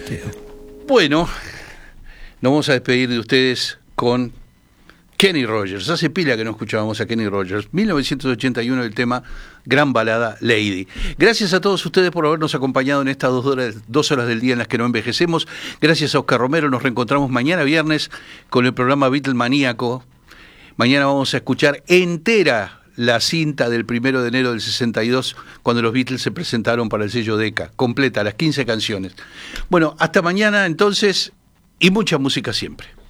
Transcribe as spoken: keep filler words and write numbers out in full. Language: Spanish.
sorteo. Bueno, nos vamos a despedir de ustedes con Kenny Rogers. Hace pila que no escuchábamos a Kenny Rogers. mil novecientos ochenta y uno, el tema Gran Balada Lady. Gracias a todos ustedes por habernos acompañado en estas dos horas, dos horas del día en las que no envejecemos. Gracias a Oscar Romero. Nos reencontramos mañana viernes con el programa Beatlemaníaco. Mañana vamos a escuchar entera la cinta del primero de enero del sesenta y dos, cuando los Beatles se presentaron para el sello Decca, completa, las quince canciones. Bueno, hasta mañana entonces, y mucha música siempre.